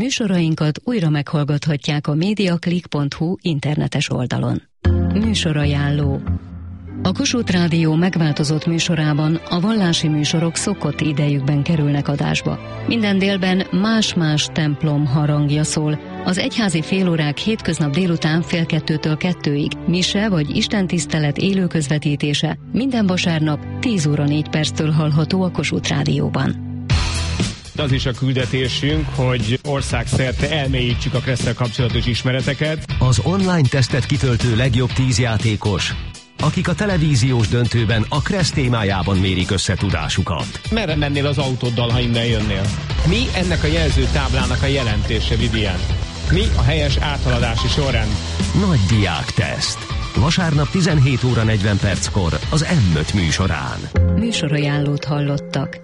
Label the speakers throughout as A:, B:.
A: Műsorainkat újra meghallgathatják a mediaclick.hu internetes oldalon. Műsorajánló. A Kossuth Rádió megváltozott műsorában a vallási műsorok szokott idejükben kerülnek adásba. Minden délben más-más templom harangja szól. Az egyházi félórák hétköznap délután 1:30-től 2-ig, mise vagy istentisztelet élő közvetítése minden vasárnap 10:04 hallható a Kossuth Rádióban.
B: Az is a küldetésünk, hogy országszerte elmélyítsük a Kresszel kapcsolatos ismereteket.
C: Az online tesztet kitöltő legjobb 10 játékos, akik a televíziós döntőben a Kressz témájában mérik össze tudásukat.
B: Merre mennél az autóddal, ha innen jönnél? Mi ennek a jelzőtáblának a jelentése, Vivian? Mi a helyes áthaladási sorrend?
C: Nagy diákteszt. Vasárnap 17:40 az M5 műsorán.
A: Műsorajánlót hallottak.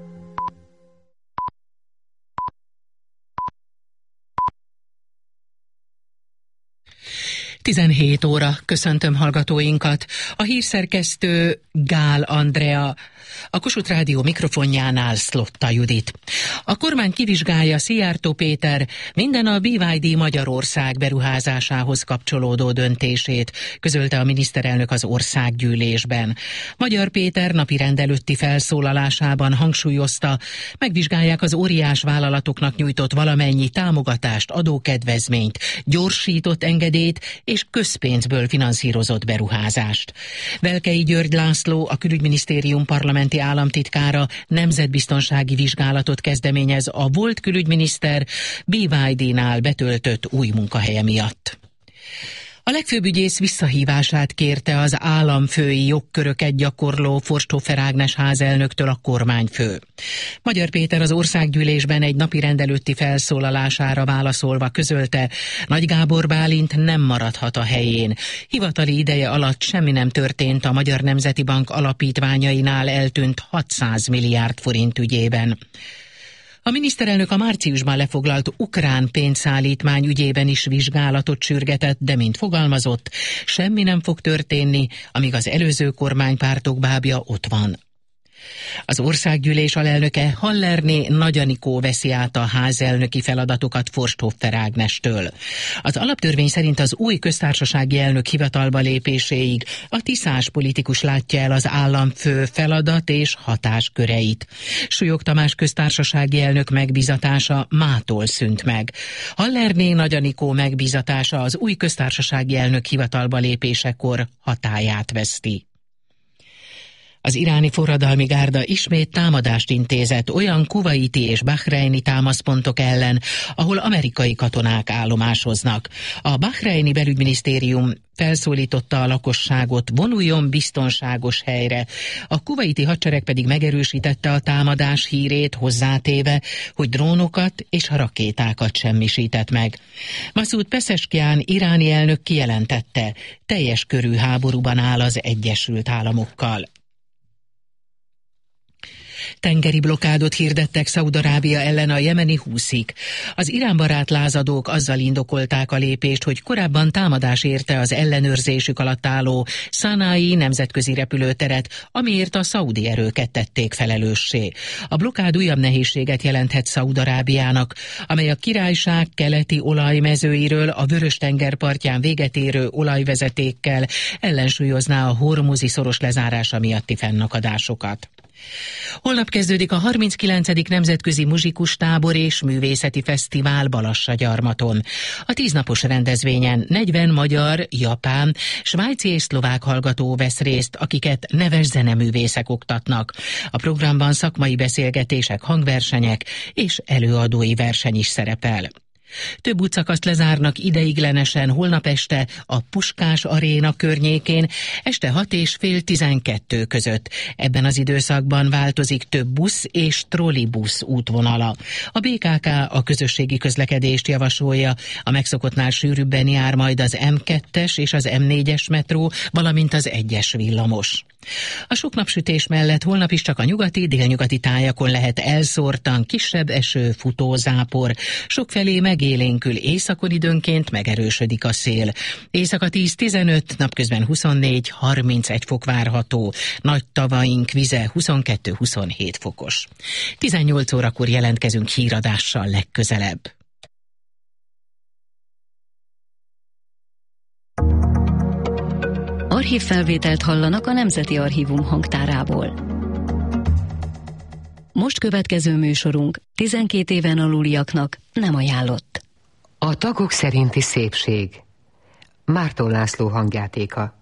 D: Tizenhét óra, köszöntöm hallgatóinkat. A hírszerkesztő Gál Andrea, a Kossuth Rádió mikrofonjánál Szlotta Judit. A kormány kivizsgálja Szijjártó Péter minden a BYD Magyarország beruházásához kapcsolódó döntését, közölte a miniszterelnök az országgyűlésben. Magyar Péter napirend előtti felszólalásában hangsúlyozta, megvizsgálják az óriás vállalatoknak nyújtott valamennyi támogatást, adókedvezményt, gyorsított engedélyt és közpénzből finanszírozott beruházást. Velkei György László, a Külügyminisztérium parlamenti államtitkára nemzetbiztonsági vizsgálatot kezdeményez a volt külügyminiszter BYD-nál betöltött új munkahelye miatt. A legfőbb ügyész visszahívását kérte az államfői jogköröket gyakorló Forsthoffer Ágnes házelnöktől a kormányfő. Magyar Péter az országgyűlésben egy napirend előtti felszólalására válaszolva közölte, Nagy Gábor Bálint nem maradhat a helyén. Hivatali ideje alatt semmi nem történt a Magyar Nemzeti Bank alapítványainál eltűnt 600 milliárd forint ügyében. A miniszterelnök a márciusban lefoglalt ukrán pénzszállítmány ügyében is vizsgálatot sürgetett, de mint fogalmazott, semmi nem fog történni, amíg az előző kormánypártok bábja ott van. Az országgyűlés alelnöke Hallerné Nagy Anikó veszi át a házelnöki feladatokat Forsthoffer Ágnestől. Az alaptörvény szerint az új köztársasági elnök hivatalba lépéséig a tiszás politikus látja el az államfő feladat és hatásköreit. Súlyog Tamás köztársasági elnök megbízatása mától szűnt meg. Hallerné Nagy Anikó megbízatása az új köztársasági elnök hivatalba lépésekor hatályát veszti. Az iráni forradalmi gárda ismét támadást intézett olyan kuvaiti és bahreini támaszpontok ellen, ahol amerikai katonák állomásoznak. A bahreini belügyminisztérium felszólította a lakosságot, vonuljon biztonságos helyre. A kuvaiti hadsereg pedig megerősítette a támadás hírét, hozzátéve, hogy drónokat és rakétákat semmisített meg. Masoud Pezeshkian iráni elnök kijelentette, teljes körű háborúban áll az Egyesült Államokkal. Tengeri blokádot hirdettek Szaúd-Arábia ellen a jemeni húszik. Az iránbarát lázadók azzal indokolták a lépést, hogy korábban támadás érte az ellenőrzésük alatt álló Szánái nemzetközi repülőteret, amiért a szaudi erőket tették felelőssé. A blokád újabb nehézséget jelenthet Szaúd-Arábiának, amely a királyság keleti olajmezőiről a Vörös-tenger partján véget érő olajvezetékkel ellensúlyozná a hormuzi szoros lezárása miatti fennakadásokat. Holnap kezdődik a 39. Nemzetközi Muzsikustábor és Művészeti Fesztivál Balassagyarmaton. A 10 napos rendezvényen 40 magyar, japán, svájci és szlovák hallgató vesz részt, akiket neves zeneművészek oktatnak. A programban szakmai beszélgetések, hangversenyek és előadói verseny is szerepel. Több útszakaszt lezárnak ideiglenesen holnap este a Puskás Aréna környékén, este 6 és fél 12 között. Ebben az időszakban változik több busz és trollibusz útvonala. A BKK a közösségi közlekedést javasolja, a megszokottnál sűrűbben jár majd az M2-es és az M4-es metró, valamint az 1-es villamos. A sok napsütés mellett holnap is csak a nyugati, délnyugati tájakon lehet elszórtan kisebb eső, futó, zápor. Sokfelé megélénkül, északon időnként megerősödik a szél. Éjszaka 10-15, napközben 24-31 fok várható. Nagy tavaink vize 22-27 fokos. 18 órakor jelentkezünk híradással legközelebb.
A: Archívfelvételt hallanak a Nemzeti Archívum hangtárából. Most következő műsorunk 12 éven aluliaknak nem ajánlott.
E: A tagok szerinti szépség. Márton László hangjátéka.